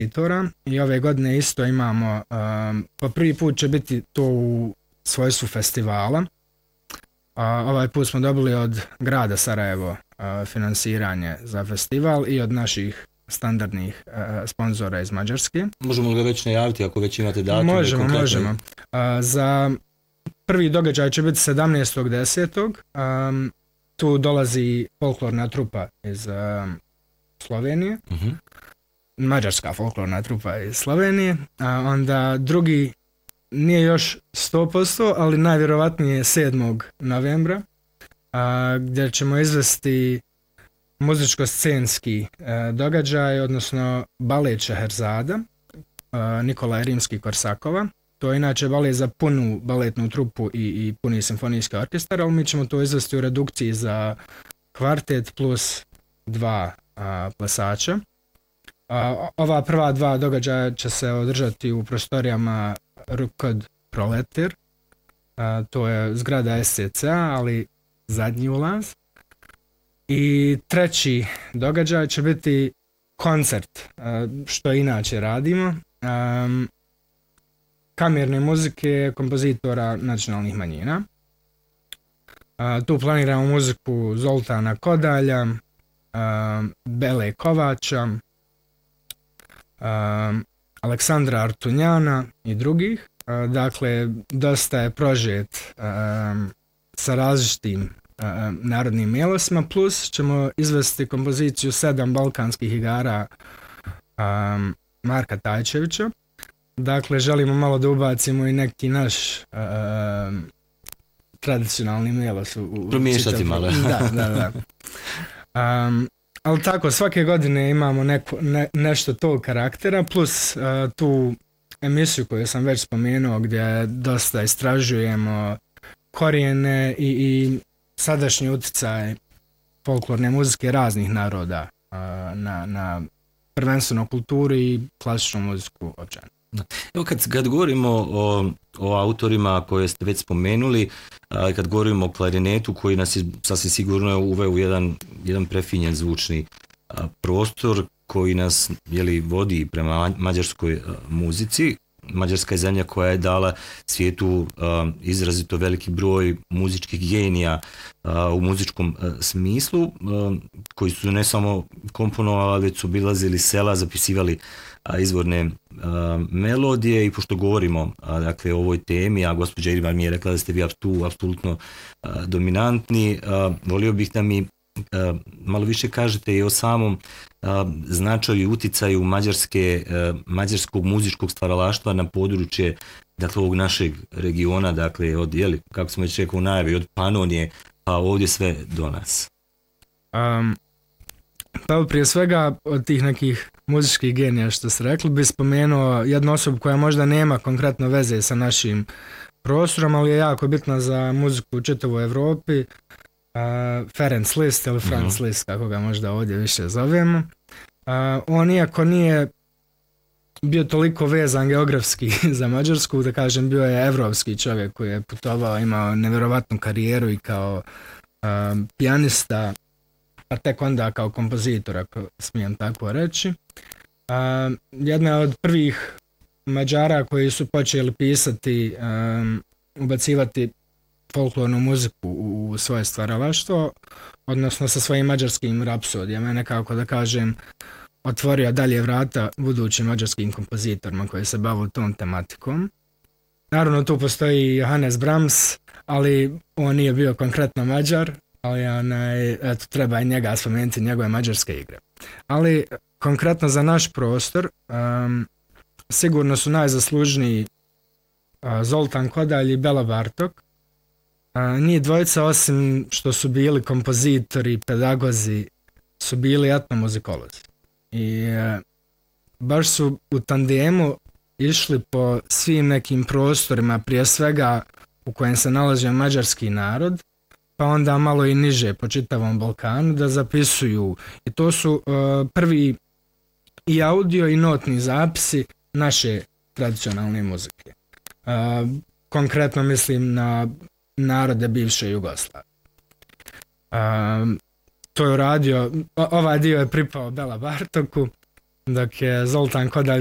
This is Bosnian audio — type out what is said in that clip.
kompozitora i ove godine isto imamo, po prvi put će biti to u svojstvu festivala. Ovaj put smo dobili od grada Sarajevo finansiranje za festival i od naših standardnih sponzora iz Mađarske. Možemo li ga već najaviti ako već imate datum? Možemo. Za prvi događaj će biti 17.10. Tu dolazi folklorna trupa iz Slovenije. Mađarska folklorna trupa iz Slovenije. Onda drugi nije još 100%, ali najvjerovatnije 7. novembra, gdje ćemo izvesti muzičko-scenski događaj, odnosno balet Šeherzada Nikolaja Rimski-Korsakova. To je inače balet za punu baletnu trupu i puni simfonijski orkestar, ali mi ćemo to izvesti u redukciji za kvartet plus 2 plesača. Ova prva 2 događaja će se održati u prostorijama Rukod Proletir, to je zgrada SCC, ali zadnji ulaz. I treći događaj će biti koncert, što inače radimo, kamerne muzike kompozitora nacionalnih manjina. Tu planiramo muziku Zoltana Kodalja, Bele Kovača, Aleksandra Artunjana i drugih. Dakle, dosta je prožet sa različitim narodnim melosima, plus ćemo izvesti kompoziciju 7 balkanskih igara Marka Tajčevića. Dakle, želimo malo da ubacimo i neki naš tradicionalni melos. Promiješati malo. Da. Ali tako, svake godine imamo nešto tog karaktera, plus tu emisiju koju sam već spomenuo, gdje dosta istražujemo korijene i sadašnji utjecaj folklorne muzike raznih naroda na prvenstveno kulturu i klasičnu muziku općenito. Evo kad govorimo o autorima koje ste već spomenuli, kad govorimo o klarinetu koji nas je sasvim sigurno uveo u jedan prefinjen zvučni prostor koji nas vodi prema mađarskoj muzici. Mađarska je zemlja koja je dala svijetu izrazito veliki broj muzičkih genija u muzičkom smislu, koji su ne samo komponovali, već su obilazili sela, zapisivali izvorne melodije. I pošto govorimo dakle, o ovoj temi, a gospođa Iribar mi je rekla da ste vi tu apsolutno dominantni, volio bih da mi malo više kažete i o samom značaju i uticaju mađarskog muzičkog stvaralaštva na područje dakle, ovog našeg regiona, dakle od, kako smo već rekli u najavi, od Panonije pa ovdje sve do nas. Pa prije svega od tih nekih muzičkih genija što ste rekli bi spomenuo jednu osobu koja možda nema konkretno veze sa našim prostorom, ali je jako bitna za muziku u čitavoj Evropi, Ferenc Liszt ili Franz Liszt, kako ga možda ovdje više zovemo. On iako nije bio toliko vezan geografski za Mađarsku, da kažem, bio je evropski čovjek koji je putovao, imao nevjerovatnu karijeru i kao pijanista, a tek onda kao kompozitor, ako smijem tako reći. Jedna od prvih Mađara koji su počeli pisati, ubacivati folklornu muziku u svoje stvaralaštvo, odnosno sa svojim mađarskim rapsodijama, nekako da kažem, otvorio dalje vrata budućim mađarskim kompozitorima koji se bave tom tematikom. Naravno tu postoji Johannes Brahms, ali on nije bio konkretno Mađar, ali eto, treba i njega spomenuti, njegove mađarske igre. Ali konkretno za naš prostor sigurno su najzaslužniji Zoltan Kodalj i Bela Bartok. Njih dvojica, osim što su bili kompozitori, pedagozi, su bili etnomuzikolozi. I baš su u tandemu išli po svim nekim prostorima, prije svega u kojem se nalazio mađarski narod, pa onda malo i niže po čitavom Balkanu, da zapisuju. I to su prvi i audio i notni zapisi naše tradicionalne muzike. Konkretno mislim na narode bivše Jugoslavije. To je uradio, ovaj dio je pripao Bela Bartoku, dok je Zoltan Kodalj